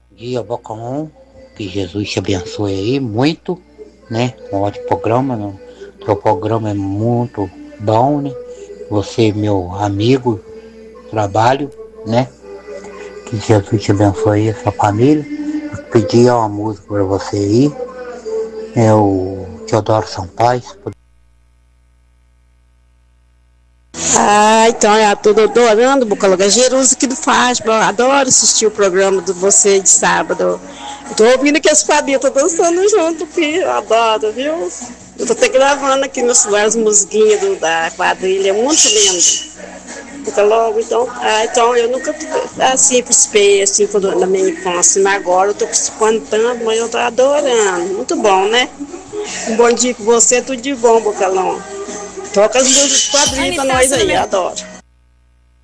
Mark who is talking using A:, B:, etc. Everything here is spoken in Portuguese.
A: Dia, Bocão, que Jesus te abençoe aí muito, né? Um ótimo programa, né? Teu programa é muito bom, né? Você, meu amigo, trabalho, né? Que Jesus te abençoe aí, a sua família. Eu pedi uma música pra você aí, é o Teodoro Sampaio.
B: Ah, então eu tô adorando o Bocaloga. É Jerusa aqui do Fátima. Eu adoro assistir o programa de você de sábado. Eu tô ouvindo que as Fabinhas estão dançando junto, filho. Eu adoro, viu? Eu tô até gravando aqui no celular as musiquinhas da quadrilha. É muito lindo. Fica logo, então. Então eu nunca assim participei assim quando, na minha infância, mas agora eu tô participando tanto, mas eu tô adorando. Muito bom, né? Um bom dia com você, tudo de bom, Bocalão. Toca as músicas de quadrilha pra nós aí, adoro.